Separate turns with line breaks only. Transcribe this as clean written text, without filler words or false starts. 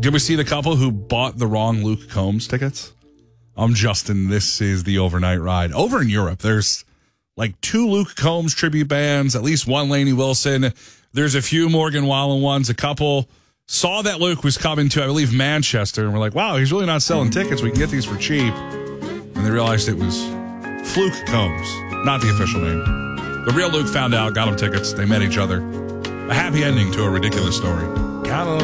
Did we see the couple who bought the wrong Luke Combs tickets? I'm Justin. This is the overnight ride. Over in Europe, there's like 2 Luke Combs tribute bands, at least 1 Lainey Wilson. There's a few Morgan Wallen ones. A couple saw that Luke was coming to, I believe, Manchester, and we're like, wow, he's really not selling tickets. We can get these for cheap. And they realized it was Fluke Combs, not the official name. The real Luke found out, got him tickets. They met each other. A happy ending to a ridiculous story.